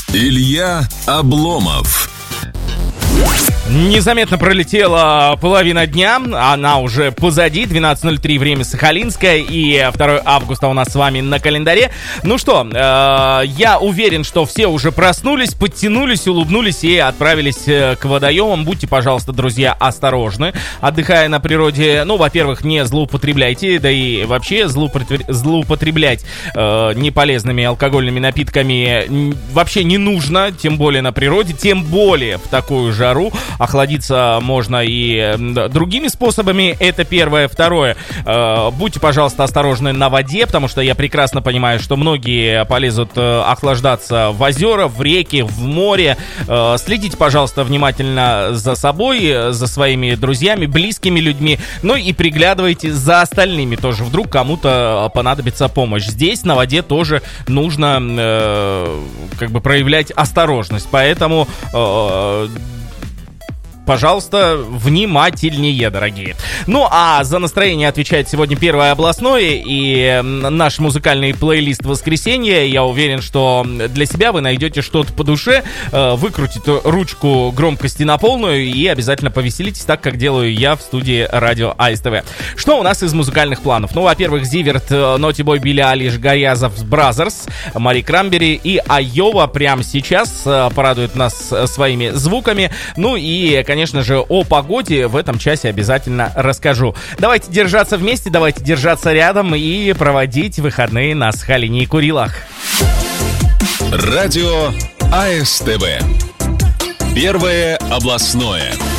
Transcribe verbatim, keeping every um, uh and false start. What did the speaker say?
Илья Обломов. Незаметно пролетела половина дня, она уже позади, двенадцать ноль три, время Сахалинское, и второе августа у нас с вами на календаре. Ну что, э, я уверен, что все уже проснулись, подтянулись, улыбнулись и отправились к водоемам. Будьте, пожалуйста, друзья, осторожны, отдыхая на природе. Ну, во-первых, не злоупотребляйте, да и вообще злоупотреблять э, неполезными алкогольными напитками вообще не нужно, тем более на природе, тем более в такую жару. Охладиться можно и другими способами, это первое. Второе, э, будьте, пожалуйста, осторожны на воде, потому что я прекрасно понимаю, что многие полезут э, охлаждаться в озера, в реки, в море. Э, следите, пожалуйста, внимательно за собой, за своими друзьями, близкими людьми, ну и приглядывайте за остальными тоже, вдруг кому-то понадобится помощь. Здесь на воде тоже нужно э, как бы проявлять осторожность, поэтому... Э, пожалуйста, внимательнее, дорогие. Ну, а за настроение отвечает сегодня Первое областное и наш музыкальный плейлист воскресенья. Я уверен, что для себя вы найдете что-то по душе, выкрутите ручку громкости на полную и обязательно повеселитесь, так как делаю я в студии радио АСТВ. Что у нас из музыкальных планов? Ну, во-первых, Зиверт, Naughty Boy, Билли Айлиш, Гаязов, Brothers, Мари Крамбери и Айова прямо сейчас порадуют нас своими звуками. Ну и, конечно, Конечно же, о погоде в этом часе обязательно расскажу. Давайте держаться вместе, давайте держаться рядом и проводить выходные на Сахалине и Курилах. Радио АСТВ. Первое областное.